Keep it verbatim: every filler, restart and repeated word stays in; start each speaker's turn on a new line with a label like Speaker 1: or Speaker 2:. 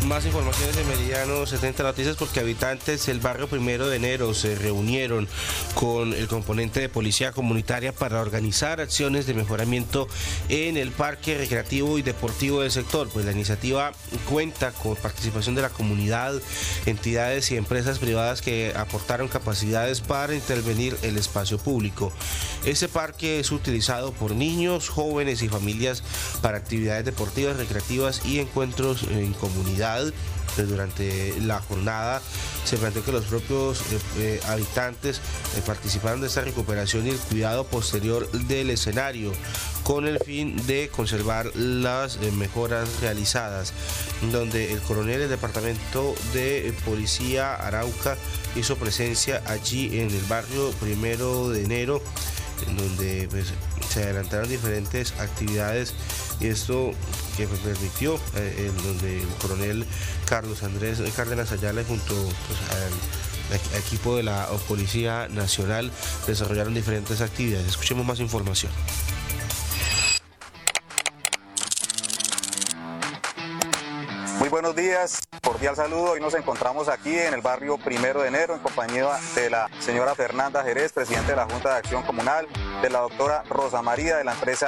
Speaker 1: Más informaciones de Meridiano setenta Noticias, porque habitantes del barrio Primero de Enero se reunieron con el componente de policía comunitaria para organizar acciones de mejoramiento en el parque recreativo y deportivo del sector. Pues la iniciativa cuenta con participación de la comunidad, entidades y empresas privadas que aportaron capacidades para intervenir el espacio público. Este parque es utilizado por niños, jóvenes y familias para actividades deportivas, recreativas y encuentros en comunidad. Durante la jornada se planteó que los propios eh, eh, habitantes eh, participaron de esta recuperación y el cuidado posterior del escenario, con el fin de conservar las eh, mejoras realizadas, donde el coronel del departamento de Policía Arauca hizo presencia allí en el barrio Primero de Enero, en donde pues, se adelantaron diferentes actividades, y esto que me permitió, eh, en donde el coronel Carlos Andrés Cárdenas Ayala junto pues, al equipo de la Policía Nacional desarrollaron diferentes actividades. Escuchemos más información.
Speaker 2: Muy buenos días, cordial saludo. Hoy nos encontramos aquí en el barrio Primero de Enero en compañía de la señora Fernanda Jerez, presidente de la Junta de Acción Comunal, de la doctora Rosa María de la empresa